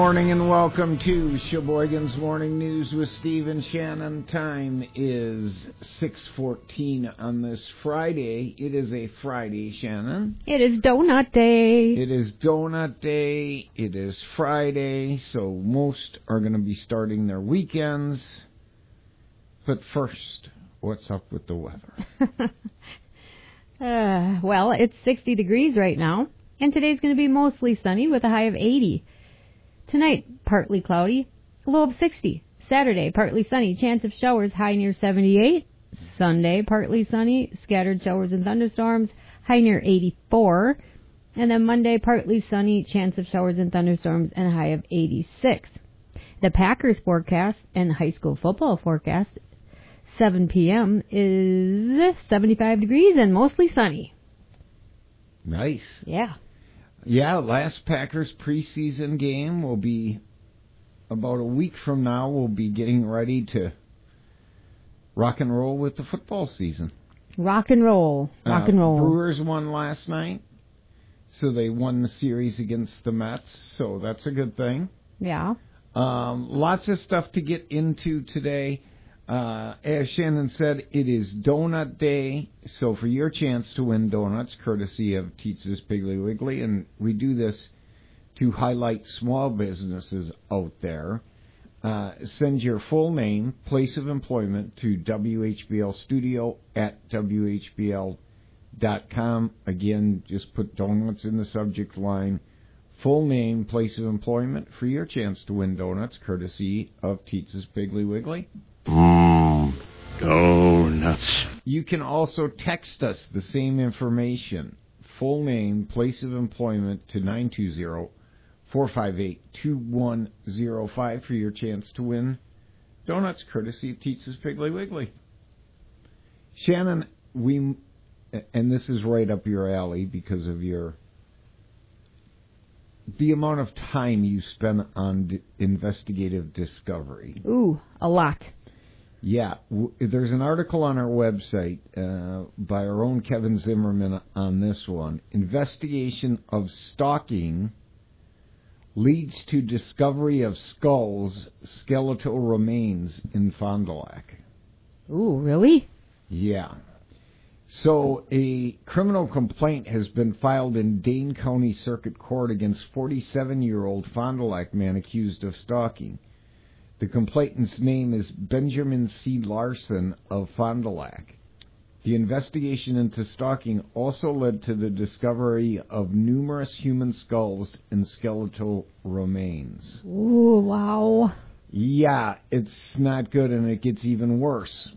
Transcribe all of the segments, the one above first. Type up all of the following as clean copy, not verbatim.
Morning and welcome to Sheboygan's Morning News with Steve and Shannon. Time is 6:14 on this Friday. It is a Friday, Shannon. It is Donut Day. It is Donut Day. It is Friday, so most are going to be starting their weekends. But first, what's up with the weather? Well, it's 60 degrees right now, and today's going to be mostly sunny with a high of 80. Tonight, partly cloudy, a low of 60. Saturday, partly sunny, chance of showers, high near 78. Sunday, partly sunny, scattered showers and thunderstorms, high near 84. And then Monday, partly sunny, chance of showers and thunderstorms, and a high of 86. The Packers forecast and high school football forecast, 7 p.m. is 75 degrees and mostly sunny. Nice. Yeah. Yeah, last Packers preseason game will be about a week from now. We'll be getting ready to rock and roll with the football season. Rock and roll. Rock and roll. Brewers won last night, so they won the series against the Mets, so that's a good thing. Yeah. Lots of stuff to get into today. As Shannon said, it is Donut Day, so for your chance to win donuts, courtesy of Teetza's Piggly Wiggly, and we do this to highlight small businesses out there. Send your full name, place of employment to WHBLstudio@WHBL.com. Again, just put donuts in the subject line. Full name, place of employment for your chance to win donuts, courtesy of Teetza's Piggly Wiggly. Donuts. You can also text us the same information, full name, place of employment, to 920-458-2105 for your chance to win donuts, courtesy of Teetza's Piggly Wiggly. Shannon, and this is right up your alley because of the amount of time you spend on investigative discovery. Ooh, a lot. Yeah, there's an article on our website by our own Kevin Zimmerman on this one. Investigation of stalking leads to discovery of skulls, skeletal remains in Fond du Lac. Ooh, really? Yeah. So a criminal complaint has been filed in Dane County Circuit Court against 47-year-old Fond du Lac man accused of stalking. The complainant's name is Benjamin C. Larson of Fond du Lac. The investigation into stalking also led to the discovery of numerous human skulls and skeletal remains. Ooh, wow. Yeah, it's not good, and it gets even worse.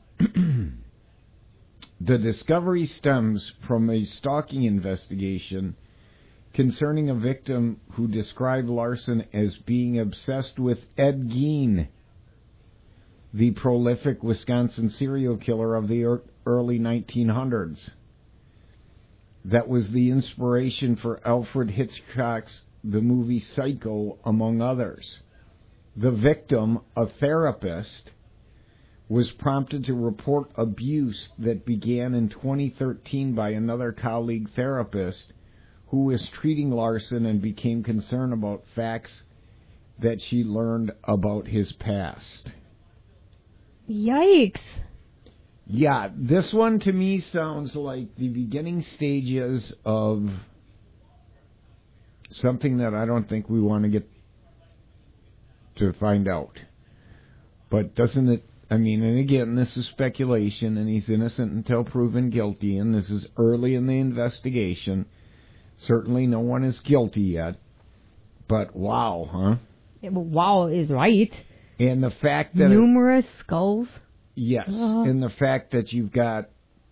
The discovery stems from a stalking investigation concerning a victim who described Larson as being obsessed with Ed Gein, the prolific Wisconsin serial killer of the early 1900s. That was the inspiration for Alfred Hitchcock's The movie Psycho, among others. The victim, a therapist, was prompted to report abuse that began in 2013 by another colleague therapist who was treating Larson and became concerned about facts that she learned about his past. Yikes. Yeah, this one to me sounds like the beginning stages of something that I don't think we want to get to find out. But doesn't it, I mean, and again, this is speculation, and he's innocent until proven guilty, and this is early in the investigation. Certainly no one is guilty yet. But wow, huh? Wow is right. And the fact that... Numerous skulls? Yes, and the fact that you've got...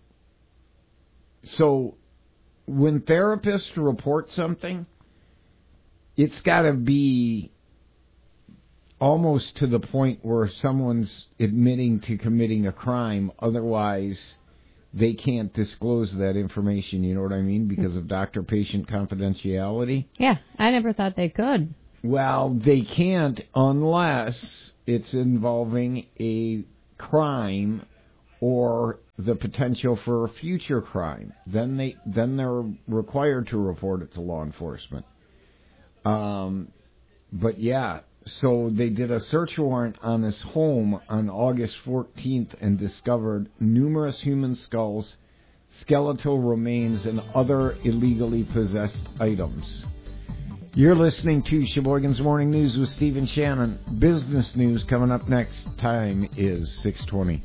So, when therapists report something, it's got to be almost to the point where someone's admitting to committing a crime. Otherwise, they can't disclose that information, you know what I mean, because of doctor-patient confidentiality. Yeah, I never thought they could. Well, they can't unless it's involving a crime or the potential for a future crime. Then they're required to report it to law enforcement. But yeah, so they did a search warrant on his home on August 14th and discovered numerous human skulls, skeletal remains, and other illegally possessed items. You're listening to Sheboygan's Morning News with Stephen Shannon. Business news coming up next. Time is 6:20.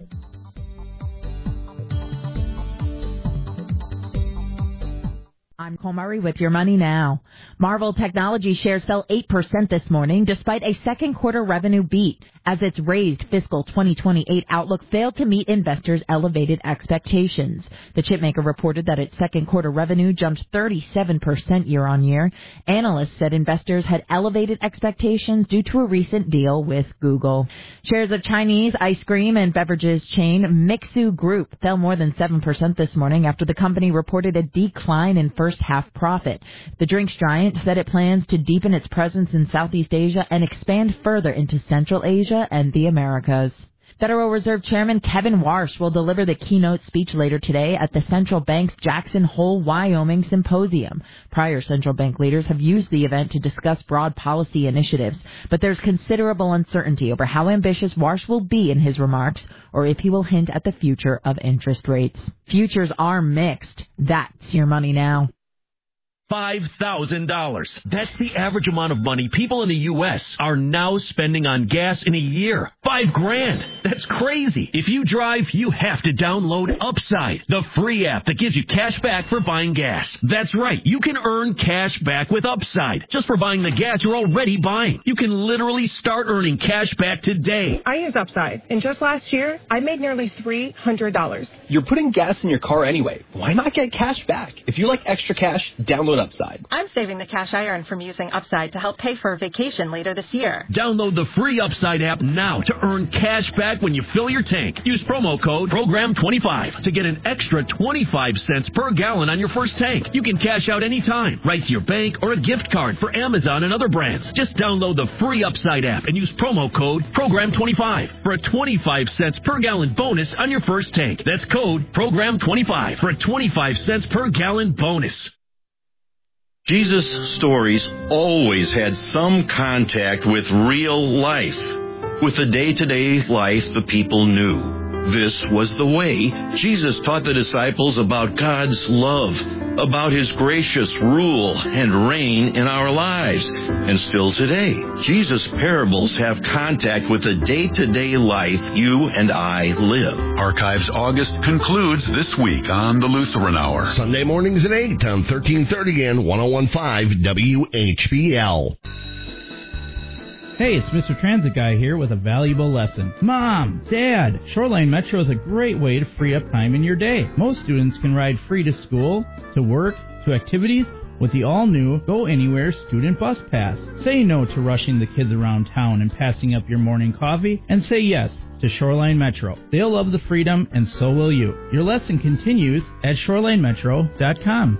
I'm Cole Murray with your money now. Marvell Technology shares fell 8% this morning despite a second quarter revenue beat as its raised fiscal 2028 outlook failed to meet investors' elevated expectations. The chipmaker reported that its second quarter revenue jumped 37% year on year. Analysts said investors had elevated expectations due to a recent deal with Google. Shares of Chinese ice cream and beverages chain Mixu Group fell more than 7% this morning after the company reported a decline in first half profit. The drinks giant said it plans to deepen its presence in Southeast Asia and expand further into Central Asia and the Americas. Federal Reserve Chairman Kevin Warsh will deliver the keynote speech later today at the central bank's Jackson Hole, Wyoming symposium. Prior central bank leaders have used the event to discuss broad policy initiatives, but there's considerable uncertainty over how ambitious Warsh will be in his remarks or if he will hint at the future of interest rates. Futures are mixed. That's your money now. $5,000. That's the average amount of money people in the U.S. are now spending on gas in a year. $5,000. That's crazy. If you drive, you have to download Upside, the free app that gives you cash back for buying gas. That's right. You can earn cash back with Upside just for buying the gas you're already buying. You can literally start earning cash back today. I use Upside, and just last year, I made nearly $300. You're putting gas in your car anyway. Why not get cash back? If you like extra cash, download Upside. I'm saving the cash I earn from using Upside to help pay for a vacation later this year. Download the free Upside app now to earn cash back when you fill your tank. Use promo code PROGRAM25 to get an extra 25 cents per gallon on your first tank. You can cash out anytime, right to your bank or a gift card for Amazon and other brands. Just download the free Upside app and use promo code PROGRAM25 for a 25 cents per gallon bonus on your first tank. That's code PROGRAM25 for a 25 cents per gallon bonus. Jesus' stories always had some contact with real life, with the day-to-day life the people knew. This was the way Jesus taught the disciples about God's love, about His gracious rule and reign in our lives. And still today, Jesus' parables have contact with the day-to-day life you and I live. Archives August concludes this week on the Lutheran Hour. Sunday mornings at 8 on 1330 and 101.5 WHBL. Hey, it's Mr. Transit Guy here with a valuable lesson. Mom, Dad, Shoreline Metro is a great way to free up time in your day. Most students can ride free to school, to work, to activities with the all-new Go Anywhere Student Bus Pass. Say no to rushing the kids around town and passing up your morning coffee, and say yes to Shoreline Metro. They'll love the freedom, and so will you. Your lesson continues at ShorelineMetro.com.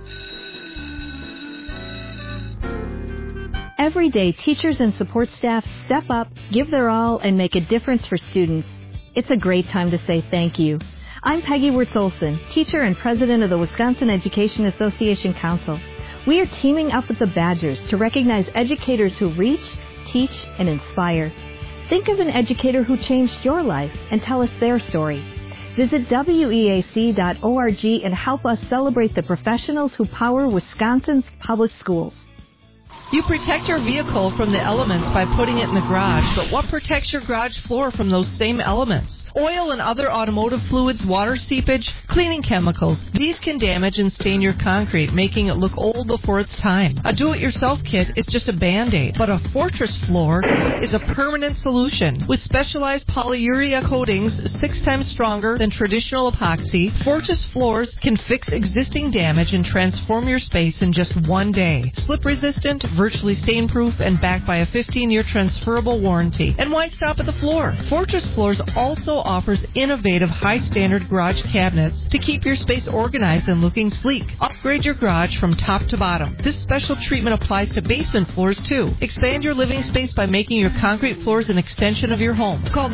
Every day, teachers and support staff step up, give their all, and make a difference for students. It's a great time to say thank you. I'm Peggy Wirtz-Olson, teacher and president of the Wisconsin Education Association Council. We are teaming up with the Badgers to recognize educators who reach, teach, and inspire. Think of an educator who changed your life and tell us their story. Visit weac.org and help us celebrate the professionals who power Wisconsin's public schools. You protect your vehicle from the elements by putting it in the garage, but what protects your garage floor from those same elements? Oil and other automotive fluids, water seepage, cleaning chemicals. These can damage and stain your concrete, making it look old before its time. A do-it-yourself kit is just a Band-Aid, but a Fortress floor is a permanent solution. With specialized polyurea coatings 6 times stronger than traditional epoxy, Fortress floors can fix existing damage and transform your space in just 1 day. Slip-resistant, virtually stain-proof, and backed by a 15-year transferable warranty. And why stop at the floor? Fortress Floors also offers innovative high-standard garage cabinets to keep your space organized and looking sleek. Upgrade your garage from top to bottom. This special treatment applies to basement floors, too. Expand your living space by making your concrete floors an extension of your home. Call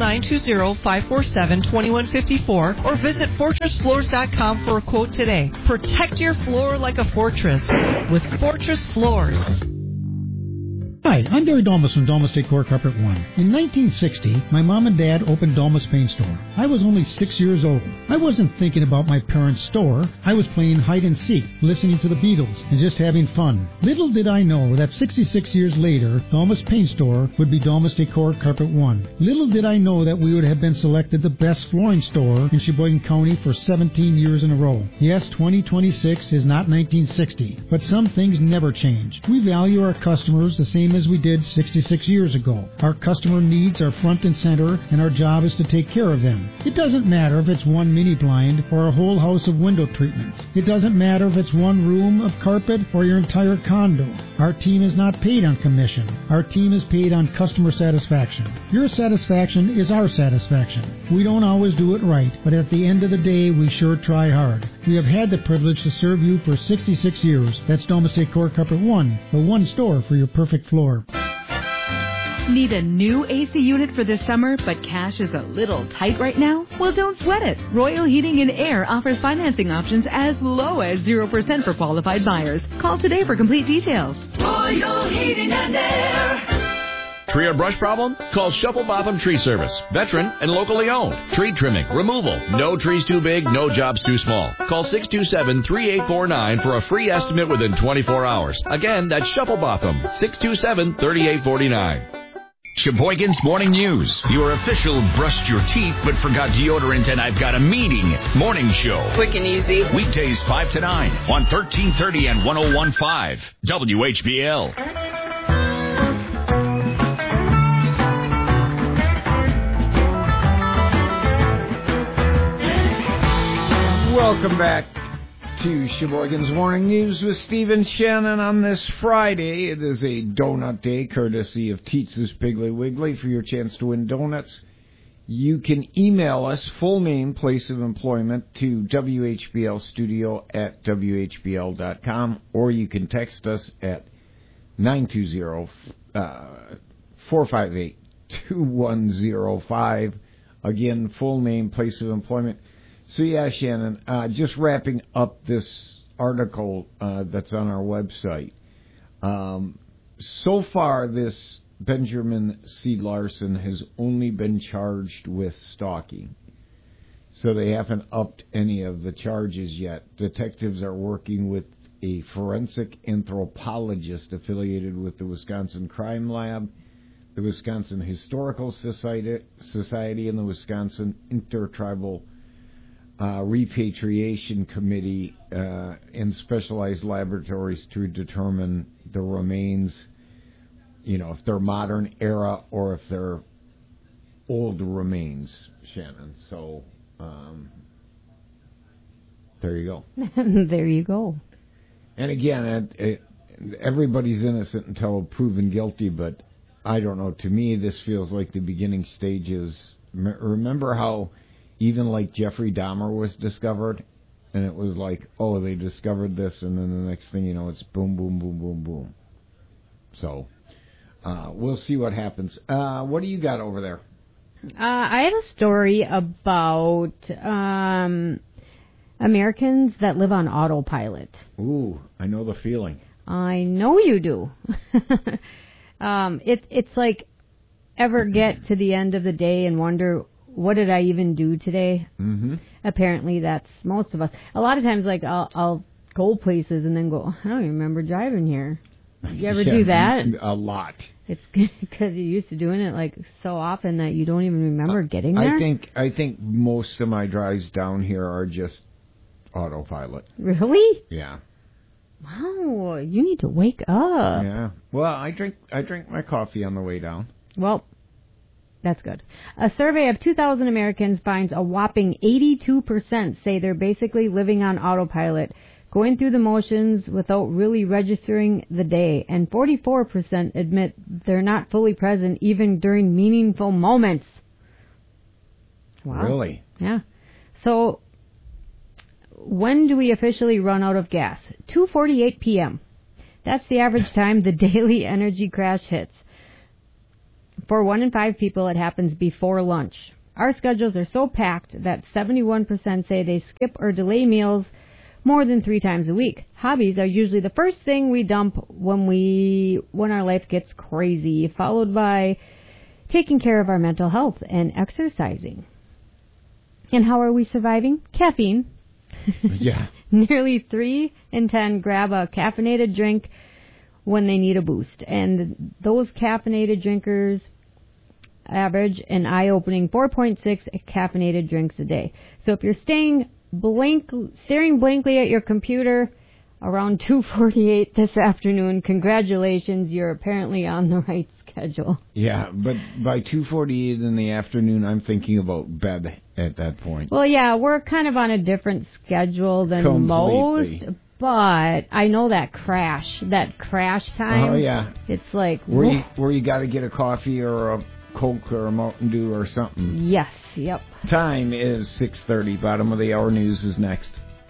920-547-2154 or visit FortressFloors.com for a quote today. Protect your floor like a fortress with Fortress Floors. Hi, I'm Gary Domus from Domus Decor Carpet One. In 1960, my mom and dad opened Domus Paint Store. I was only 6 years old. I wasn't thinking about my parents' store. I was playing hide and seek, listening to the Beatles, and just having fun. Little did I know that 66 years later, Domus Paint Store would be Domus Decor Carpet One. Little did I know that we would have been selected the best flooring store in Sheboygan County for 17 years in a row. Yes, 2026 is not 1960, but some things never change. We value our customers the same as we did 66 years ago. Our customer needs are front and center, and our job is to take care of them. It doesn't matter if it's one mini blind or a whole house of window treatments. It doesn't matter if it's one room of carpet or your entire condo. Our team is not paid on commission. Our team is paid on customer satisfaction. Your satisfaction is our satisfaction. We don't always do it right, but at the end of the day, we sure try hard. We have had the privilege to serve you for 66 years. That's Domus Decor Carpet One, the one store for your perfect floor. Need a new AC unit for this summer, but cash is a little tight right now? Well, don't sweat it. Royal Heating and Air offers financing options as low as 0% for qualified buyers. Call today for complete details. Royal Heating and Air. Tree or brush problem? Call Shuffle Botham Tree Service. Veteran and locally owned. Tree trimming, removal. No trees too big, no jobs too small. Call 627-3849 for a free estimate within 24 hours. Again, that's Shuffle Botham. 627-3849. Sheboygan's Morning News. Your official brushed your teeth but forgot deodorant and I've got a meeting morning show. Quick and easy. Weekdays 5 to 9 on 1330 and 101.5 WHBL. Welcome back to Sheboygan's Morning News with Stephen Shannon on this Friday. It is a donut day courtesy of Tietz's Piggly Wiggly. For your chance to win donuts, you can email us full name, place of employment to whblstudio@whbl.com, or you can text us at 920-458-2105. Again, full name, place of employment. So, yeah, Shannon, just wrapping up this article that's on our website. So far, this Benjamin C. Larson has only been charged with stalking. So they haven't upped any of the charges yet. Detectives are working with a forensic anthropologist affiliated with the Wisconsin Crime Lab, the Wisconsin Historical Society, and the Wisconsin Intertribal Repatriation Committee and specialized laboratories to determine the remains, if they're modern era or if they're old remains, Shannon. So, there you go. There you go. And again, everybody's innocent until proven guilty, but I don't know. To me, this feels like the beginning stages. Remember how even like Jeffrey Dahmer was discovered, and it was like, oh, they discovered this, and then the next thing you know, it's boom, boom, boom, boom, boom. So, we'll see what happens. What do you got over there? I had a story about Americans that live on autopilot. Ooh, I know the feeling. I know you do. It's like, ever get to the end of the day and wonder, what did I even do today? Mm-hmm. Apparently, that's most of us. A lot of times, like, I'll go places and then go, I don't even remember driving here. You ever do that? A lot. It's because you're used to doing it, like, so often that you don't even remember getting there? I think most of my drives down here are just autopilot. Really? Yeah. Wow, you need to wake up. Yeah. Well, I drink my coffee on the way down. Well, that's good. A survey of 2,000 Americans finds a whopping 82% say they're basically living on autopilot, going through the motions without really registering the day, and 44% admit they're not fully present even during meaningful moments. Wow. Really? Yeah. So, when do we officially run out of gas? 2:48 p.m. That's the average time the daily energy crash hits. For 1 in 5 people, it happens before lunch. Our schedules are so packed that 71% say they skip or delay meals more than 3 times a week. Hobbies are usually the first thing we dump when our life gets crazy, followed by taking care of our mental health and exercising. And how are we surviving? Caffeine. Yeah. Nearly 3 in 10 grab a caffeinated drink when they need a boost. And those caffeinated drinkers average an eye-opening 4.6 caffeinated drinks a day. So if you're staring blankly at your computer around 2:48 this afternoon, congratulations, you're apparently on the right schedule. Yeah, but by 2:48 in the afternoon, I'm thinking about bed at that point. Well, yeah, we're kind of on a different schedule than most, but I know that crash time. Oh, yeah. It's like... Where you got to get a coffee or a Coke or a Mountain Dew or something. Yes, yep. Time is 6:30. Bottom of the hour news is next.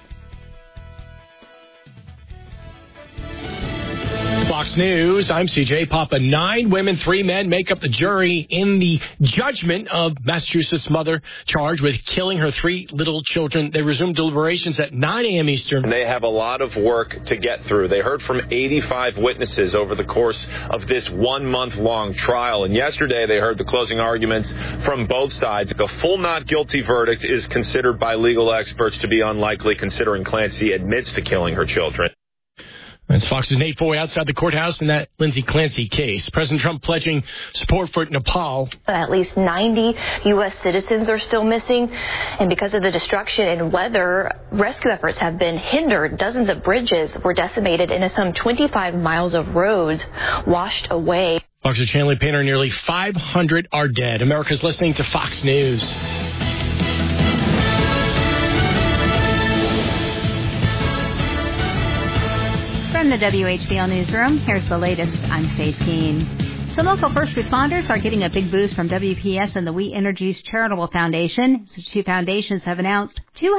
Fox News, I'm CJ Papa. 9 women, 3 men make up the jury in the judgment of Massachusetts mother charged with killing her 3 little children. They resumed deliberations at 9 a.m. Eastern. They have a lot of work to get through. They heard from 85 witnesses over the course of this 1-month-long trial. And yesterday they heard the closing arguments from both sides. A full not guilty verdict is considered by legal experts to be unlikely, considering Clancy admits to killing her children. That's Fox's Nate Foy outside the courthouse in that Lindsay Clancy case. President Trump pledging support for Nepal. At least 90 U.S. citizens are still missing. And because of the destruction and weather, rescue efforts have been hindered. Dozens of bridges were decimated and some 25 miles of roads washed away. Fox's Chanley Painter, nearly 500 are dead. America's listening to Fox News. From the WHBL Newsroom, here's the latest. I'm Faith Keene. Some local first responders are getting a big boost from WPS and the We Energies Charitable Foundation. The 2 foundations have announced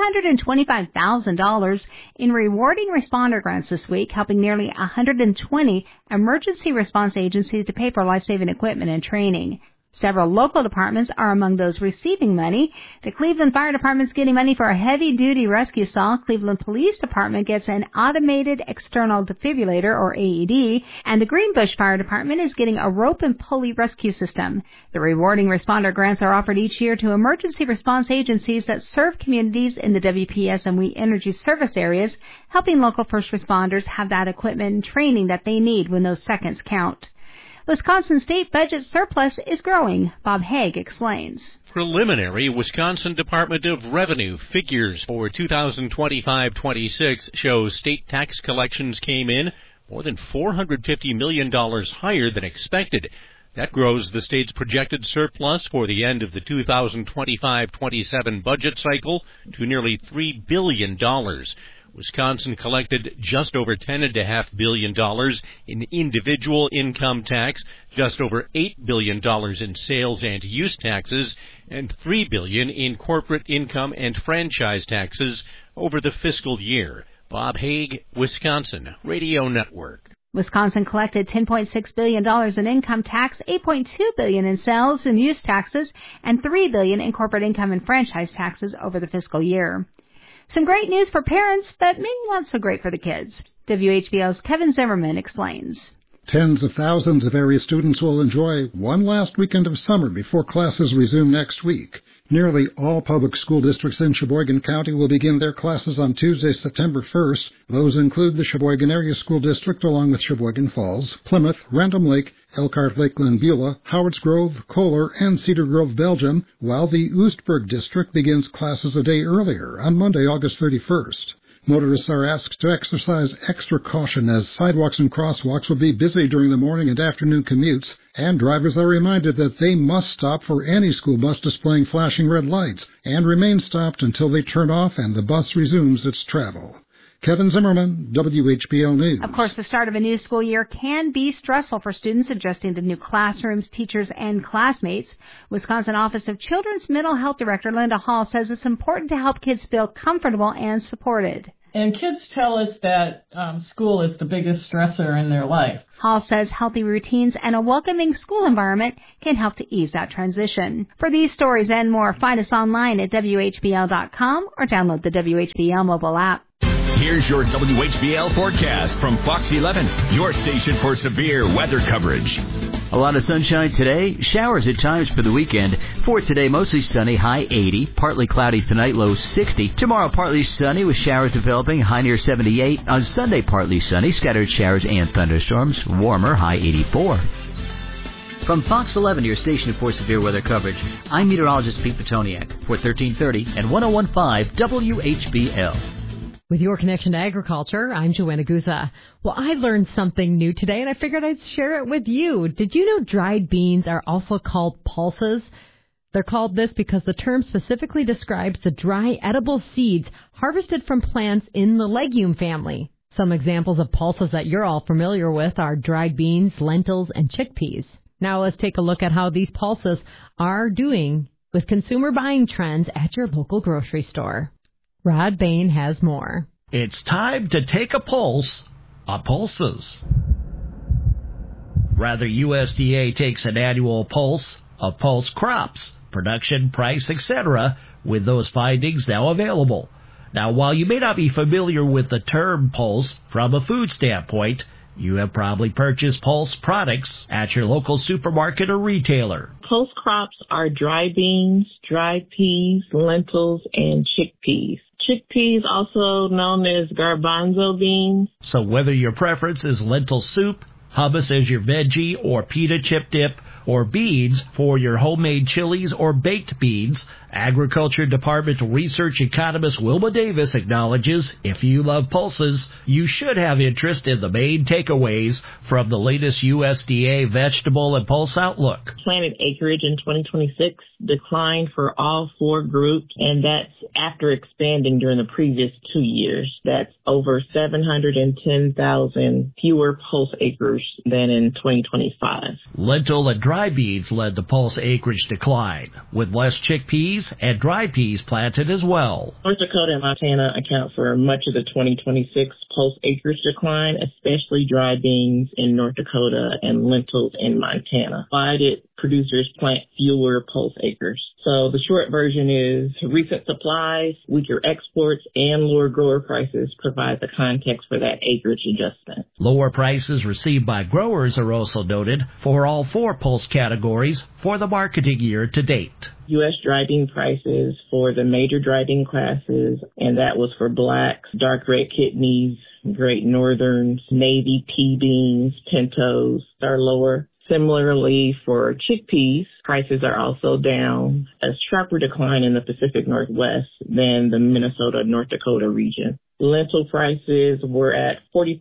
$225,000 in rewarding responder grants this week, helping nearly 120 emergency response agencies to pay for life-saving equipment and training. Several local departments are among those receiving money. The Cleveland Fire Department's getting money for a heavy-duty rescue saw. Cleveland Police Department gets an automated external defibrillator, or AED, and the Greenbush Fire Department is getting a rope and pulley rescue system. The rewarding responder grants are offered each year to emergency response agencies that serve communities in the WPS and We Energy service areas, helping local first responders have that equipment and training that they need when those seconds count. Wisconsin state budget surplus is growing. Bob Haig explains. Preliminary Wisconsin Department of Revenue figures for 2025-26 show state tax collections came in more than $450 million higher than expected. That grows the state's projected surplus for the end of the 2025-27 budget cycle to nearly $3 billion. Wisconsin collected just over $10.5 billion in individual income tax, just over $8 billion in sales and use taxes, and $3 billion in corporate income and franchise taxes over the fiscal year. Bob Haig, Wisconsin Radio Network. Wisconsin collected $10.6 billion in income tax, $8.2 billion in sales and use taxes, and $3 billion in corporate income and franchise taxes over the fiscal year. Some great news for parents, but maybe not so great for the kids. WHBL's Kevin Zimmerman explains. Tens of thousands of area students will enjoy one last weekend of summer before classes resume next week. Nearly all public school districts in Sheboygan County will begin their classes on Tuesday, September 1st. Those include the Sheboygan Area School District along with Sheboygan Falls, Plymouth, Random Lake, Elkhart, Lakeland, Beulah, Howards Grove, Kohler, and Cedar Grove, Belgium, while the Oostburg District begins classes a day earlier on Monday, August 31st. Motorists are asked to exercise extra caution as sidewalks and crosswalks will be busy during the morning and afternoon commutes, and drivers are reminded that they must stop for any school bus displaying flashing red lights and remain stopped until they turn off and the bus resumes its travel. Kevin Zimmerman, WHBL News. Of course, the start of a new school year can be stressful for students adjusting to new classrooms, teachers, and classmates. Wisconsin Office of Children's Mental Health Director Linda Hall says it's important to help kids feel comfortable and supported. And kids tell us that school is the biggest stressor in their life. Hall says healthy routines and a welcoming school environment can help to ease that transition. For these stories and more, find us online at WHBL.com or download the WHBL mobile app. here's your WHBL forecast from Fox 11, your station for severe weather coverage. A lot of sunshine today. Showers at times for the weekend. For today, mostly sunny, high 80. Partly cloudy tonight, low 60. Tomorrow, partly sunny with showers developing, high near 78. On Sunday, partly sunny, scattered showers and thunderstorms, warmer, high 84. From Fox 11, your station for severe weather coverage, I'm meteorologist Pete Petoniak for 1330 and 1015 WHBL. With your connection to agriculture, I'm Joanna Guza. Well, I learned something new today, and I figured I'd share it with you. Did you know dried beans are also called pulses? They're called this because the term specifically describes the dry, edible seeds harvested from plants in the legume family. Some examples of pulses that you're all familiar with are dried beans, lentils, and chickpeas. Now let's take a look at how these pulses are doing with consumer buying trends at your local grocery store. Rod Bain has more. It's time to take a pulse on pulses. Rather, USDA takes an annual pulse of pulse crops, production, price, etc., with those findings now available. Now, while you may not be familiar with the term pulse from a food standpoint, you have probably purchased pulse products at your local supermarket or retailer. Pulse crops are dry beans, dried peas, lentils, and chickpeas. Chickpeas, also known as garbanzo beans. So whether your preference is lentil soup, hummus as your veggie, or pita chip dip, or beans for your homemade chilies or baked beans, Agriculture Department research economist Wilma Davis acknowledges if you love pulses, you should have interest in the main takeaways from the latest USDA vegetable and pulse outlook. Planted acreage in 2026 declined for all four groups, and that's after expanding during the previous 2 years. That's over 710,000 fewer pulse acres than in 2025. Lentil and dry beans led the pulse acreage decline, with less chickpeas and dry peas planted as well. North Dakota and Montana account for much of the 2026 pulse acreage decline, especially dry beans in North Dakota and lentils in Montana. Why did producers plant fewer pulse acres? So the short version is recent supplies, weaker exports, and lower grower prices provide the context for that acreage adjustment. Lower prices received by growers are also noted for all four pulse categories for the marketing year to date. U.S. dry bean prices for the major dry bean classes, and that was for blacks, dark red kidneys, Great Northerns, navy pea beans, pintos, are lower. Similarly, for chickpeas, prices are also down, a sharper decline in the Pacific Northwest than the Minnesota-North Dakota region. Lentil prices were at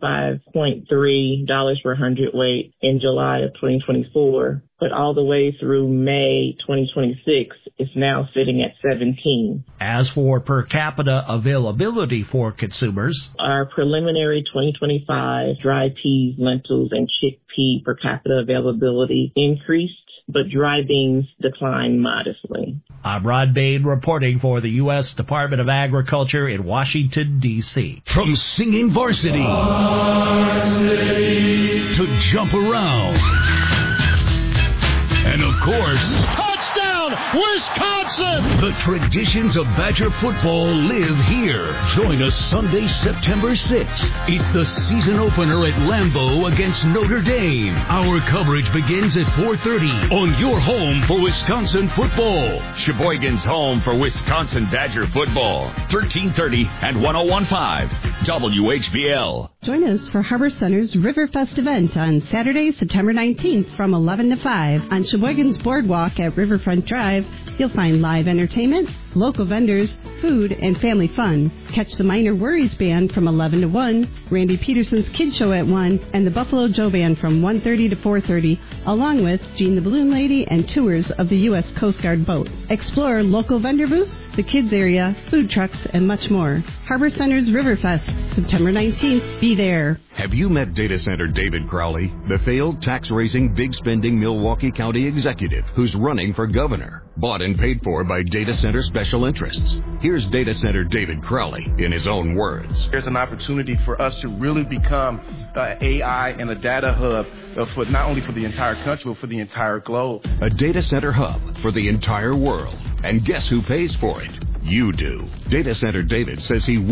$45.3 per hundredweight in July of 2024, but all the way through May 2026, it's now sitting at $17. As for per capita availability for consumers, our preliminary 2025 dry peas, lentils, and chickpea per capita availability increased, but dry beans declined modestly. I'm Rod Bain reporting for the U.S. Department of Agriculture in Washington, D.C. From singing varsity to jump around. And of course, Touchdown, Wisconsin! The traditions of Badger football live here. Join us Sunday, September 6th. It's the season opener at Lambeau against Notre Dame. Our coverage begins at 4:30 on your home for Wisconsin football. Sheboygan's home for Wisconsin Badger football. 1330 and 1015 WHBL. Join us for Harbor Center's Riverfest event on Saturday, September 19th from 11 to 5. On Sheboygan's Boardwalk at Riverfront Drive, you'll find live entertainment, local vendors, food, and family fun. Catch the Minor Worries Band from 11 to 1, Randy Peterson's Kid Show at 1, and the Buffalo Joe Band from 1:30 to 4:30, along with Jean the Balloon Lady and tours of the U.S. Coast Guard boat. Explore local vendor booths, the kids area, food trucks, and much more. Harbor Center's Riverfest, September 19th. Be there. Have you met data center David Crowley, the failed tax-raising, big-spending Milwaukee County executive who's running for governor? Bought and paid for by data center special interests. Here's data center David Crowley in his own words. There's an opportunity for us to really become AI and a data hub for not only for the entire country, but for the entire globe. A data center hub for the entire world. And guess who pays for it? You do. Data center David says he